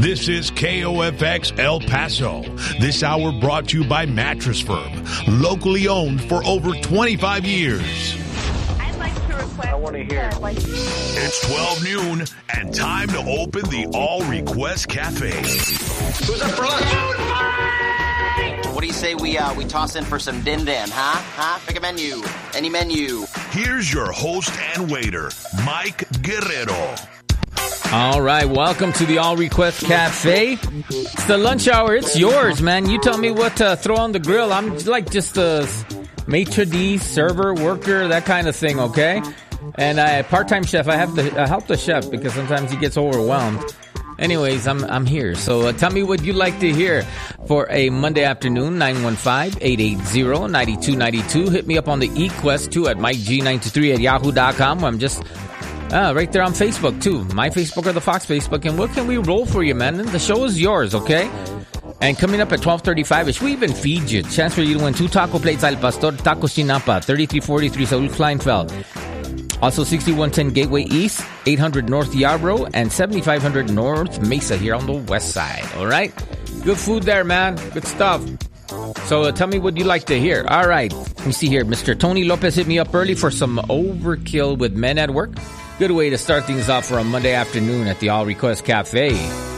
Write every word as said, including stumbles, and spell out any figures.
This is K O F X El Paso. This hour brought to you by Mattress Firm, locally owned for over twenty-five years. I'd like to request. I want to hear. Like- it's twelve noon and time to open the All Request Cafe. Who's up for lunch? What do you say we uh, we toss in for some din din, huh? Huh? Pick a menu. Any menu. Here's your host and waiter, Mike Guerrero. All right, welcome to the All Request Cafe. It's the lunch hour. It's yours, man. You tell me what to throw on the grill. I'm like just a maitre d', server, worker, that kind of thing, okay? And I part-time chef. I have to uh, help the chef because sometimes he gets overwhelmed. Anyways, I'm I'm here. So uh, tell me what you'd like to hear for a Monday afternoon, nine one five, eight eight zero, nine two nine two. Hit me up on the eQuest, too, at Mike G nine two three at yahoo dot com. I'm just... Ah, right there on Facebook, too. My Facebook or the Fox Facebook. And what can we roll for you, man? The show is yours, okay? And coming up at twelve thirty-five-ish, we even feed you. Chance for you to win two taco plates al pastor, tacos Chinapa, thirty-three forty-three Saul Kleinfeld. Also, sixty-one ten Gateway East, eight hundred North Yarborough, and seventy-five hundred North Mesa here on the west side, all right? Good food there, man. Good stuff. So uh, tell me what you'd like to hear. All right. Let me see here. Mister Tony Lopez hit me up early for some overkill with men at work. Good way to start things off for a Monday afternoon at the All Request Cafe.